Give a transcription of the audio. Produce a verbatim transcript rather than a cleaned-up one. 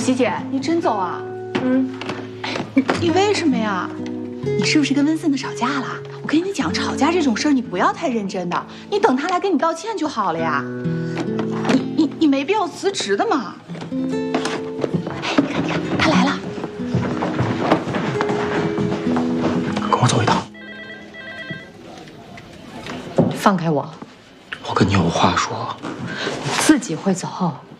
喜姐，你真走啊？嗯。你你为什么呀？你是不是跟温森特吵架了？我跟你讲，吵架这种事儿你不要太认真的，你等他来跟你道歉就好了呀。你你你没必要辞职的嘛。哎，你看你看，他来了。 跟我走一趟。 放开我！ 我跟你有话说。 你自己会走。